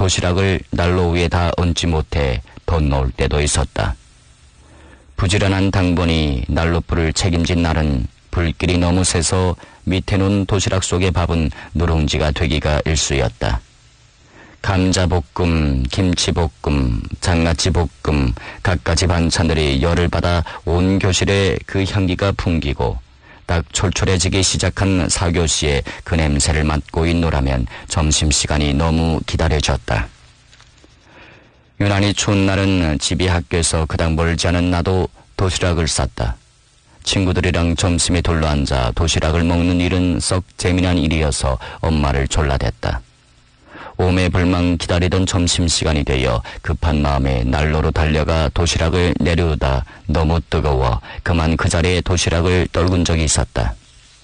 도시락을 난로 위에다 얹지 못해 더 놓을 때도 있었다. 부지런한 당번이 난로불을 책임진 날은 불길이 너무 세서 밑에 놓은 도시락 속의 밥은 누룽지가 되기가 일쑤였다. 감자볶음, 김치볶음, 장아찌볶음, 갖가지 반찬들이 열을 받아 온 교실에 그 향기가 풍기고 딱 촐촐해지기 시작한 4교시에 그 냄새를 맡고 있노라면 점심시간이 너무 기다려졌다. 유난히 추운 날은 집이 학교에서 그닥 멀지 않은 나도 도시락을 쌌다. 친구들이랑 점심에 둘러앉아 도시락을 먹는 일은 썩 재미난 일이어서 엄마를 졸라댔다. 오매불망 기다리던 점심시간이 되어 급한 마음에 난로로 달려가 도시락을 내려오다 너무 뜨거워 그만 그 자리에 도시락을 떨군 적이 있었다.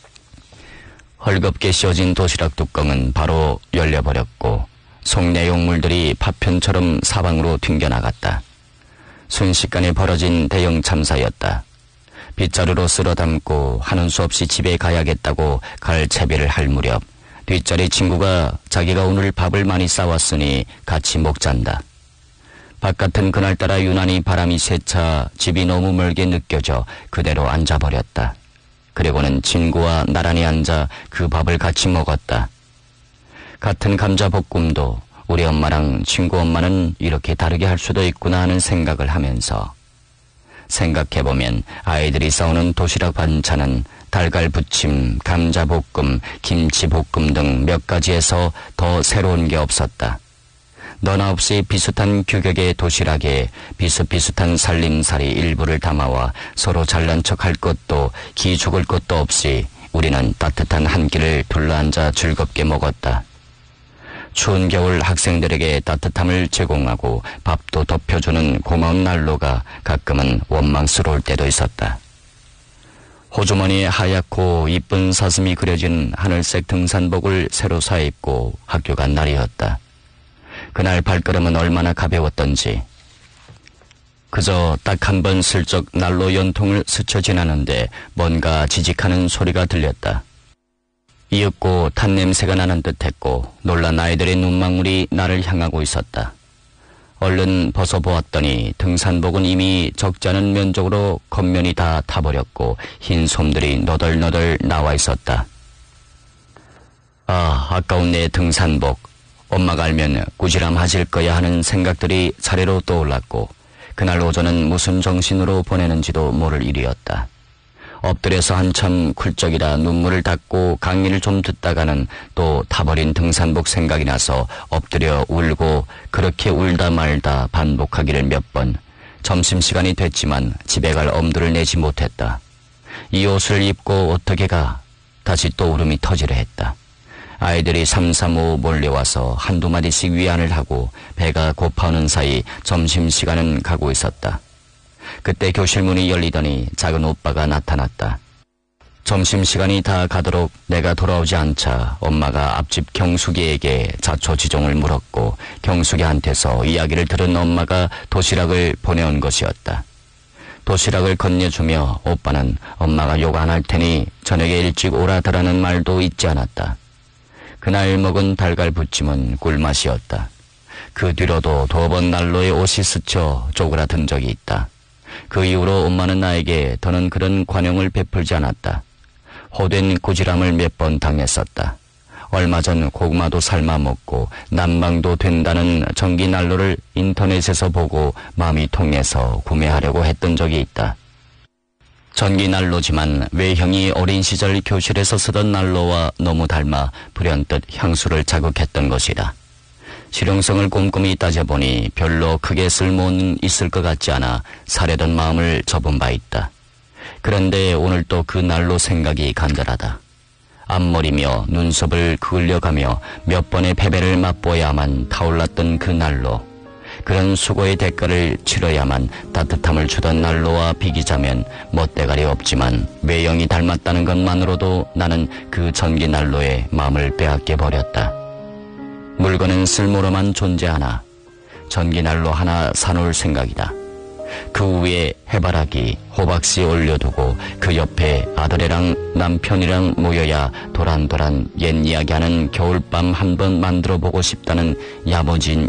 헐겁게 씌워진 도시락 뚜껑은 바로 열려버렸고 속내 용물들이 파편처럼 사방으로 튕겨나갔다. 순식간에 벌어진 대형 참사였다. 빗자루로 쓸어 담고 하는 수 없이 집에 가야겠다고 갈 채비를 할 무렵 뒷자리 친구가 자기가 오늘 밥을 많이 싸왔으니 같이 먹잔다. 바깥은 그날따라 유난히 바람이 세차 집이 너무 멀게 느껴져 그대로 앉아버렸다. 그리고는 친구와 나란히 앉아 그 밥을 같이 먹었다. 같은 감자볶음도 우리 엄마랑 친구 엄마는 이렇게 다르게 할 수도 있구나 하는 생각을 하면서 생각해보면 아이들이 싸우는 도시락 반찬은 달걀 부침, 감자볶음, 김치볶음 등 몇 가지에서 더 새로운 게 없었다. 너나 없이 비슷한 규격의 도시락에 비슷비슷한 살림살이 일부를 담아와 서로 잘난 척할 것도 기 죽을 것도 없이 우리는 따뜻한 한 끼를 둘러앉아 즐겁게 먹었다. 추운 겨울 학생들에게 따뜻함을 제공하고 밥도 덮여주는 고마운 난로가 가끔은 원망스러울 때도 있었다. 호주머니에 하얗고 이쁜 사슴이 그려진 하늘색 등산복을 새로 사입고 학교 간 날이었다. 그날 발걸음은 얼마나 가벼웠던지. 그저 딱 한 번 슬쩍 난로 연통을 스쳐 지나는데 뭔가 지직하는 소리가 들렸다. 이윽고 탄 냄새가 나는 듯했고 놀란 아이들의 눈망울이 나를 향하고 있었다. 얼른 벗어보았더니 등산복은 이미 적지 않은 면적으로 겉면이 다 타버렸고 흰 솜들이 너덜너덜 나와 있었다. 아, 아까운 내 등산복. 엄마가 알면 꾸지람하실 거야 하는 생각들이 차례로 떠올랐고 그날 오전은 무슨 정신으로 보내는지도 모를 일이었다. 엎드려서 한참 쿨쩍이다 눈물을 닦고 강의를 좀 듣다가는 또 타버린 등산복 생각이 나서 엎드려 울고 그렇게 울다 말다 반복하기를 몇 번. 점심시간이 됐지만 집에 갈 엄두를 내지 못했다. 이 옷을 입고 어떻게 가? 다시 또 울음이 터지려 했다. 아이들이 삼삼오오 몰려와서 한두 마디씩 위안을 하고 배가 고파오는 사이 점심시간은 가고 있었다. 그때 교실 문이 열리더니 작은 오빠가 나타났다. 점심시간이 다 가도록 내가 돌아오지 않자 엄마가 앞집 경숙이에게 자초지종을 물었고 경숙이한테서 이야기를 들은 엄마가 도시락을 보내온 것이었다. 도시락을 건네주며 오빠는 엄마가 욕 안 할 테니 저녁에 일찍 오라더라는 말도 잊지 않았다. 그날 먹은 달걀 부침은 꿀맛이었다. 그 뒤로도 2번 난로에 옷이 스쳐 쪼그라든 적이 있다. 그 이후로 엄마는 나에게 더는 그런 관용을 베풀지 않았다. 호된 꾸지람을 몇 번 당했었다. 얼마 전 고구마도 삶아 먹고 난방도 된다는 전기난로를 인터넷에서 보고 마음이 통해서 구매하려고 했던 적이 있다. 전기난로지만 외형이 어린 시절 교실에서 쓰던 난로와 너무 닮아 불현듯 향수를 자극했던 것이다. 실용성을 꼼꼼히 따져보니 별로 크게 쓸모는 있을 것 같지 않아 사려던 마음을 접은 바 있다. 그런데 오늘 또 그 난로 생각이 간절하다. 앞머리며 눈썹을 그을려가며 몇 번의 패배를 맛보아야만 타올랐던 그 난로. 그런 수고의 대가를 치러야만 따뜻함을 주던 난로와 비기자면 멋대가리 없지만 외형이 닮았다는 것만으로도 나는 그 전기난로에 마음을 빼앗겨 버렸다. 물건은 쓸모로만 존재하나 전기난로 하나 사놓을 생각이다. 그 위에 해바라기, 호박씨 올려두고 그 옆에 아들애랑 남편이랑 모여야 도란도란 옛 이야기하는 겨울밤 한번 만들어보고 싶다는 야무진